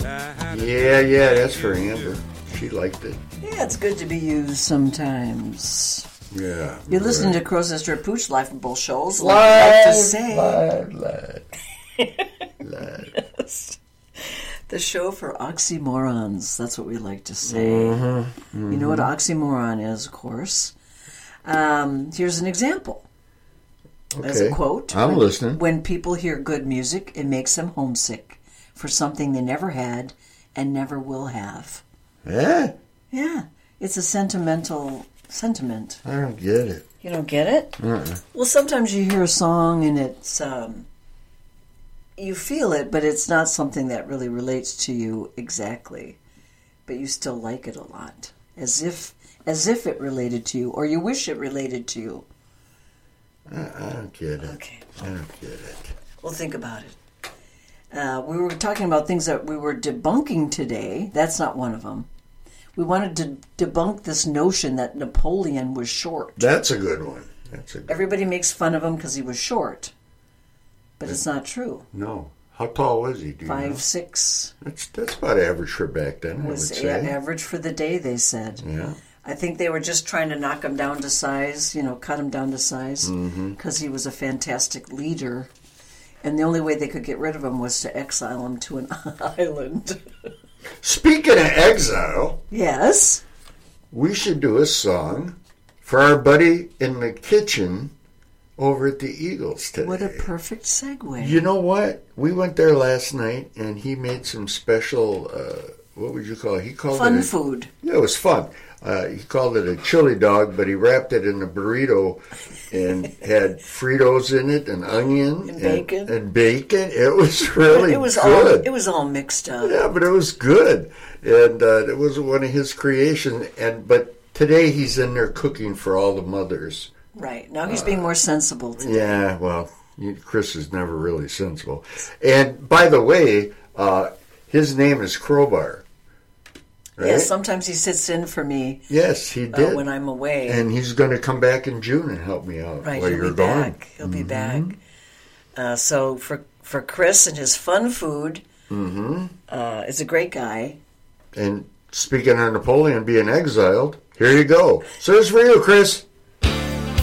Yeah, that's for Amber. She liked it. Yeah, it's good to be used sometimes. Yeah. You're listening to Crow's Nest Pooch live from both shows. Like to say. Live. The show for oxymorons. That's what we like to say. Mm-hmm. You know what oxymoron is, of course. Here's an example. Okay. As a quote. I'm listening. When people hear good music, it makes them homesick for something they never had and never will have. Yeah? Yeah. It's a sentimental sentiment. I don't get it. You don't get it? Uh-uh. Well, sometimes you hear a song and it's... you feel it, but it's not something that really relates to you exactly. But you still like it a lot. As if it related to you, or you wish it related to you. I don't get it. Okay. I don't get it. Well, think about it. We were talking about things that we were debunking today. That's not one of them. We wanted to debunk this notion that Napoleon was short. That's a good one. Everybody makes fun of him because he was short. But it's not true. No. How tall was he? Do you know? 5'6". That's about average for back then, I would say. Average for the day, they said. Yeah. I think they were just trying to knock him down to size, cut him down to size, because he was a fantastic leader. And the only way they could get rid of him was to exile him to an island. Speaking of exile... Yes? We should do a song for our buddy in the kitchen over at the Eagles today. What a perfect segue. You know what? We went there last night, and he made some special, what would you call it? He called fun it food. Yeah, it was fun. He called it a chili dog, but he wrapped it in a burrito and had Fritos in it and onion and bacon. And bacon. It was really good. It was all mixed up. Yeah, but it was good. And it was one of his creations. But today he's in there cooking for all the mothers. Right. Now he's being more sensible today. Yeah, well, Chris is never really sensible. And by the way, his name is Crowbar. Right? Yes, sometimes he sits in for me. Yes, he did. When I'm away. And he's going to come back in June and help me out while you're gone. Back. He'll be back. So for Chris and his fun food, is a great guy. And speaking of Napoleon being exiled, here you go. So it's for you, Chris.